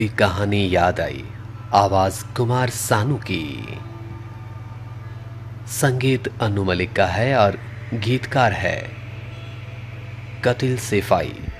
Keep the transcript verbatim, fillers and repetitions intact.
की कहानी याद आई। आवाज कुमार सानू की। संगीत अनु मलिक का है और गीतकार है कतिल सेफाई।